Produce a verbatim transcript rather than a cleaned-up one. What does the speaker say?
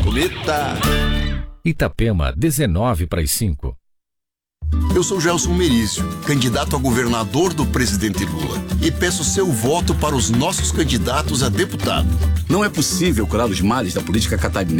chapuleta. Itapema, dezenove para as cinco. Eu sou Gelson Merizio, candidato a governador do presidente Lula, e peço seu voto para os nossos candidatos a deputado. Não é possível curar os males da política catarinense